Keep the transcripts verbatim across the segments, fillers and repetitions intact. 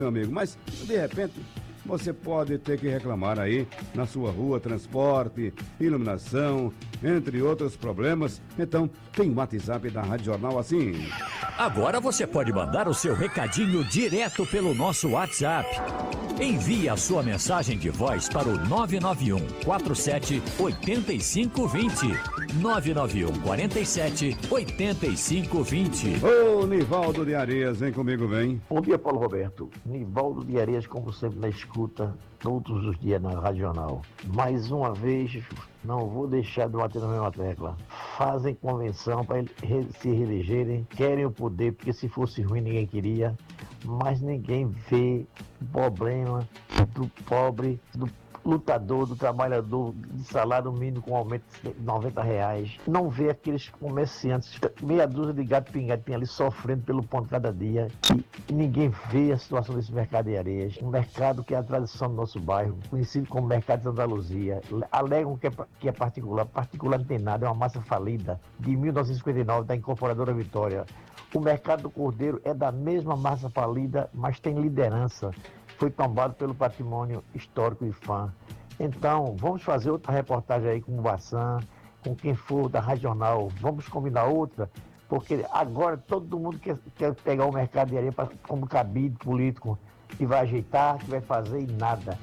meu amigo, mas de repente você pode ter que reclamar aí na sua rua, transporte, iluminação, entre outros problemas. Então, tem o WhatsApp da Rádio Jornal assim. Agora você pode mandar o seu recadinho direto pelo nosso WhatsApp. Envie a sua mensagem de voz para o nove nove um quatro sete oito cinco dois zero. nove nove um quatro sete oito cinco dois zero. Ô, Nivaldo de Arias, vem comigo, vem. Bom dia, Paulo Roberto. Nivaldo de Arias, como sempre, na escuta, todos os dias na Rádio Jornal. Mais uma vez, não vou deixar de bater na mesma tecla. Fazem convenção para se reelegerem, querem o poder, porque se fosse ruim ninguém queria, mas ninguém vê o problema do pobre, do lutador, do trabalhador de salário mínimo com aumento de noventa reais. Não vê aqueles comerciantes, meia dúzia de gato pingado tem ali sofrendo pelo pão de cada dia. E ninguém vê a situação desse mercado de Areias. Um mercado que é a tradição do nosso bairro, conhecido como Mercado de Andaluzia. Alegam que é, que é particular. Particular não tem nada, é uma massa falida de mil novecentos e cinquenta e nove da incorporadora Vitória. O mercado do Cordeiro é da mesma massa falida, mas tem liderança. Foi tombado pelo patrimônio histórico e fã. Então, vamos fazer outra reportagem aí com o Bassan, com quem for da Regional. Vamos combinar outra, porque agora todo mundo quer, quer pegar o mercado de areia pra, como cabide político, que vai ajeitar, que vai fazer e nada.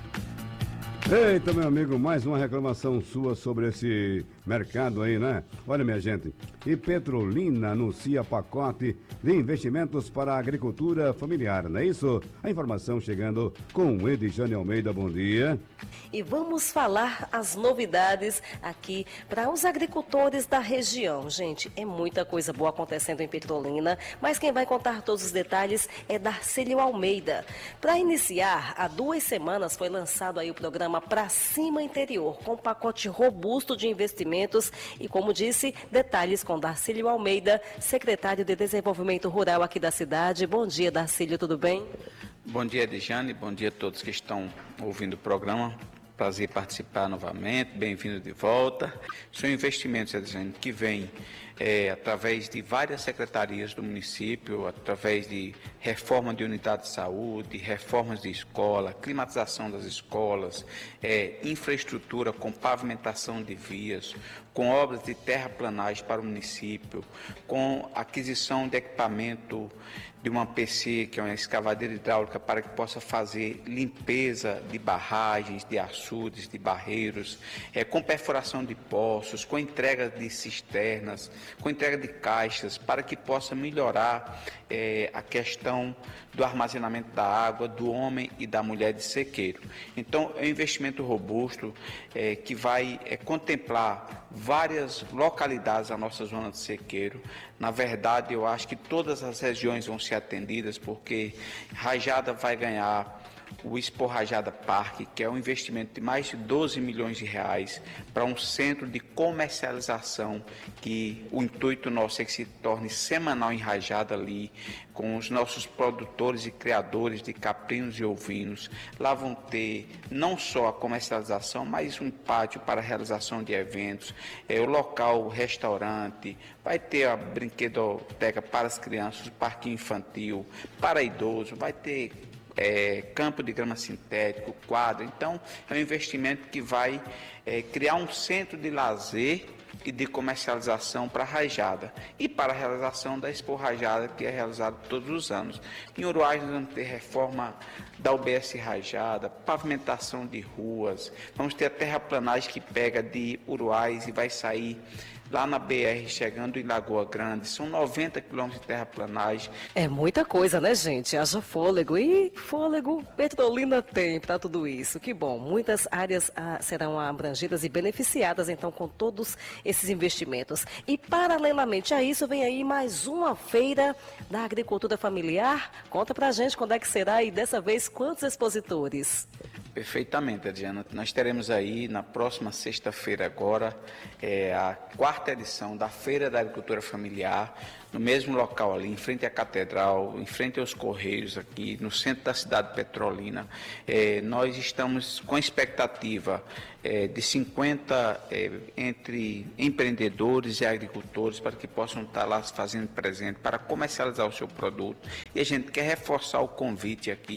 Eita, meu amigo, mais uma reclamação sua sobre esse mercado aí, né? Olha, minha gente, e Petrolina anuncia pacote de investimentos para a agricultura familiar, não é isso? A informação chegando com o Edjane Almeida, bom dia. E vamos falar as novidades aqui para os agricultores da região. Gente, é muita coisa boa acontecendo em Petrolina, mas quem vai contar todos os detalhes é Darcílio Almeida. Para iniciar, há duas semanas foi lançado aí o programa Pra Cima Interior, com um pacote robusto de investimentos e, como disse, detalhes com Darcílio Almeida, secretário de Desenvolvimento Rural aqui da cidade. Bom dia, Darcílio, tudo bem? Bom dia, Edjane, bom dia a todos que estão ouvindo o programa. Prazer participar novamente, bem-vindo de volta. São investimentos, Edjane, que vêm é, através de várias secretarias do município, através de reforma de unidade de saúde, reformas de escola, climatização das escolas, é, infraestrutura com pavimentação de vias, com obras de terraplanagem para o município, com aquisição de equipamento de uma P C, que é uma escavadeira hidráulica, para que possa fazer limpeza de barragens, de açudes, de barreiros, é, com perfuração de poços, com entrega de cisternas, com entrega de caixas, para que possa melhorar é, a questão do armazenamento da água do homem e da mulher de sequeiro. Então, é um investimento robusto é, que vai é, contemplar várias localidades da nossa zona de sequeiro. Na verdade, eu acho que todas as regiões vão ser atendidas, porque Rajada vai ganhar o Expo Rajada Parque, que é um investimento de mais de doze milhões de reais para um centro de comercialização, que o intuito nosso é que se torne semanal em Rajada ali, com os nossos produtores e criadores de caprinos e ovinos. Lá vão ter não só a comercialização, mas um pátio para a realização de eventos, é, o local, o restaurante, vai ter a brinquedoteca para as crianças, o parquinho infantil, para idoso, vai ter É, campo de grama sintético, quadro. Então, é um investimento que vai é, criar um centro de lazer e de comercialização para a Rajada e para a realização da Expo Rajada, que é realizada todos os anos. Em Uruais, nós vamos ter reforma da U B S Rajada, pavimentação de ruas, vamos ter a terraplanagem que pega de Uruais e vai sair lá na B R, chegando em Lagoa Grande. São noventa quilômetros de terraplanagem. É muita coisa, né, gente? Haja fôlego. E fôlego Petrolina tem para tudo isso. Que bom. Muitas áreas ah, serão abrangidas e beneficiadas, então, com todos esses investimentos. E, paralelamente a isso, vem aí mais uma feira da agricultura familiar. Conta pra gente quando é que será e, dessa vez, quantos expositores? Perfeitamente, Adriana. Nós teremos aí na próxima sexta-feira agora é, a quarta edição da Feira da Agricultura Familiar, no mesmo local ali, em frente à Catedral, em frente aos Correios aqui, no centro da cidade de Petrolina. É, nós estamos com a expectativa é, de cinquenta é, entre empreendedores e agricultores para que possam estar lá fazendo presente para comercializar o seu produto. E a gente quer reforçar o convite aqui